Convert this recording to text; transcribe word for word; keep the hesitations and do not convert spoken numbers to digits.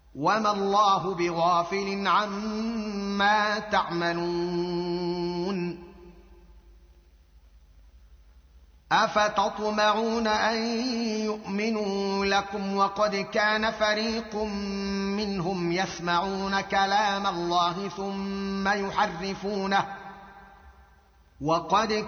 وما الله بغافل عما تعملون أفتطمعون أن يؤمنوا لكم وقد كان فريق منهم يسمعون كلام الله ثم يحرفونه وقد